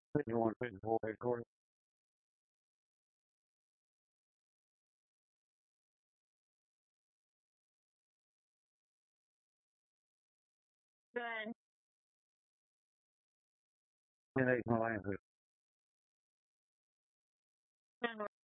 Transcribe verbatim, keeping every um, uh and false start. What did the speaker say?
fifty-one, fifty-four, fifty-four. Good. ten, eight, my land. Good.